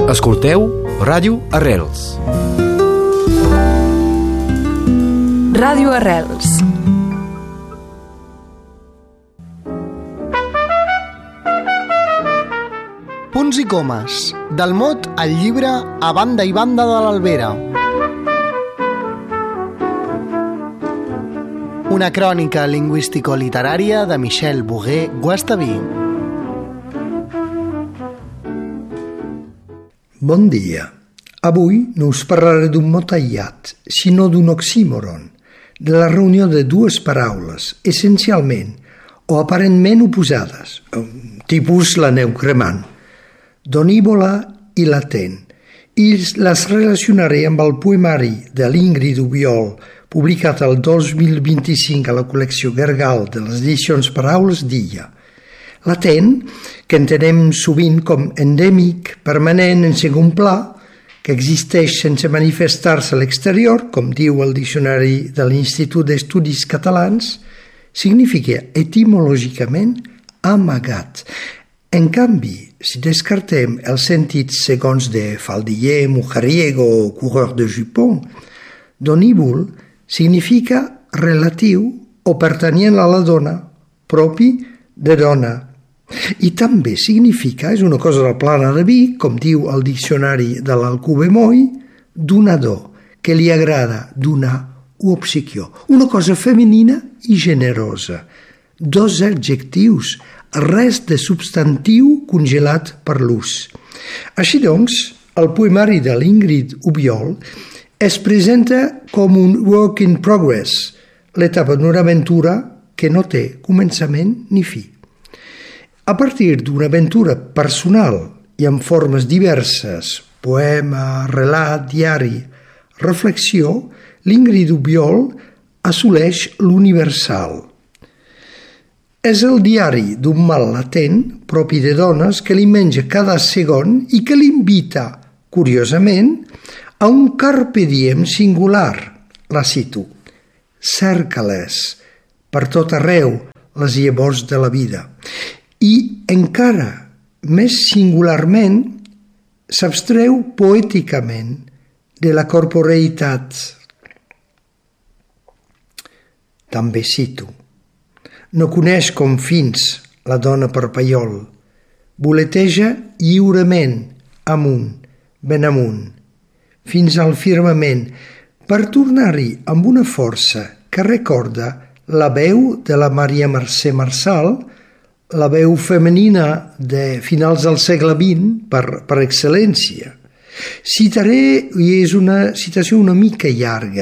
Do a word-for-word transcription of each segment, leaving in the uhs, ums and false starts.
Escolteu Ràdio Arrels. Ràdio Arrels. Punts i comes, del mot al llibre A banda i banda de l'Albera. Una crònica lingüístico-literària de Michel Bogué-Guastaví. Bon dia. Avui no us parlaré d'un mot aïllat, sinó d'un oxímoron, de la reunió de dues paraules, essencialment o aparentment oposades, tipus la neu cremant, donívola i latent, i les relacionaré amb el poemari de l'Ingrid Ubiol, publicat el dos mil vint-i-cinc a la col·lecció Gergal de les edicions Paraules d'Illa. Latent, que entenem sovint com endèmic, permanent en segon pla, que existeix sense manifestar-se a l'exterior, com diu el diccionari de l'Institut d'Estudis Catalans, significa etimològicament amagat. En canvi, si descartem els sentits segons de faldiller, mujeriego o coureur de jupon, donívol significa relatiu o pertanyent a la dona, propi de dona. I també significa, és una cosa del plana de Vic, com diu el diccionari de l'Alcube Moll, donador, que li agrada donar o obsequió. Una cosa femenina i generosa. Dos adjectius, res de substantiu congelat per l'ús. Així doncs, el poemari de l'Ingrid Ubiol es presenta com un work in progress, l'etapa d'una aventura que no té començament ni fi. A partir d'una aventura personal i en formes diverses, poema, relat, diari, reflexió, l'Ingrid Ubiol assoleix l'universal. És el diari d'un mal latent, propi de dones, que li menja cada segon i que l'invita, curiosament, a un carpe diem singular. La cito. Cerca-les per tot arreu, les llavors de la vida. I encara més singularment s'abstreu poèticament de la corporeïtat. També cito. No coneix confins la dona parpaiol. Voleteja lliurement amunt, ben amunt, fins al firmament, per tornar-hi amb una força que recorda la veu de la Maria Mercè Marçal, la veu femenina de finals del segle vint per, per excel·lència. Citaré, i és una citació una mica llarga.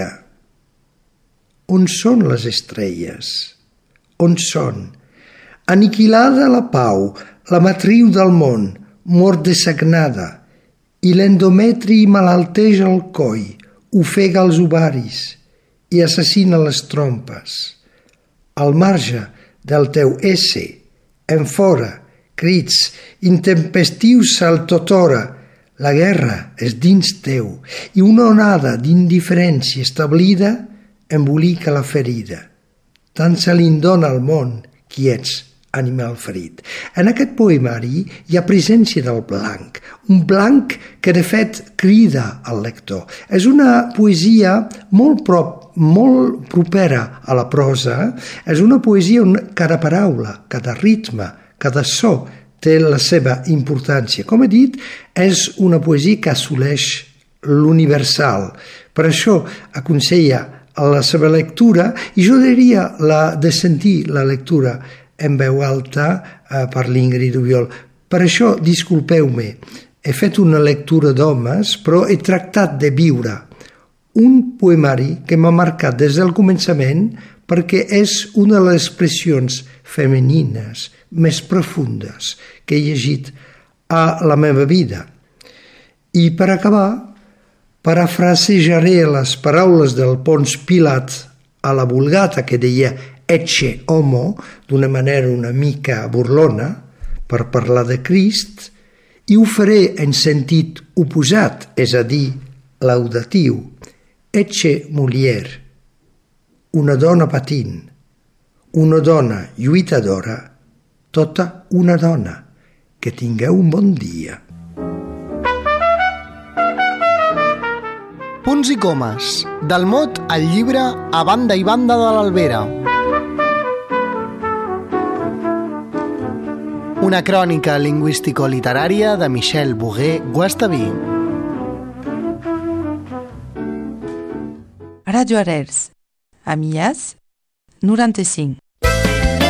On són les estrelles? On són? Aniquilada la pau, la matriu del món, mort dessagnada, i l'endometri malalteja el coll, ofega els ovaris i assassina les trompes. Al marge del teu esse, en fora, crits, intempestius saltotora, la guerra és dins teu i una onada d'indiferència establida embolica la ferida. Tant se li'n dona al món qui ets, animal ferit. En aquest poemari hi ha presència del blanc, un blanc que de fet crida al lector. És una poesia molt prop, molt propera a la prosa, és una poesia on cada paraula, cada ritme, cada so té la seva importància. Com he dit, és una poesia que assoleix l'universal. Per això aconsella la seva lectura, i jo diria la de sentir la lectura en veu alta eh, per l'Ingrid Ubiol. Per això, disculpeu-me, he fet una lectura d'homes, però he tractat de viure un poemari que m'ha marcat des del començament perquè és una de les expressions femenines més profundes que he llegit a la meva vida. I per acabar, parafrasejaré les paraules del Pons Pilat a la Vulgata que deia ecce homo d'una manera una mica burlona per parlar de Crist, i ho faré en sentit oposat, és a dir, laudatiu. Ecce mulier, una dona patint, una dona lluitadora, tota una dona. Que tingueu un bon dia. Punts i comes, del mot al llibre A banda i banda de l'Albera. Una crònica lingüístico-literària de Michel Bogué-Guastaví. Radio Arrels, Amias, noranta-cinc.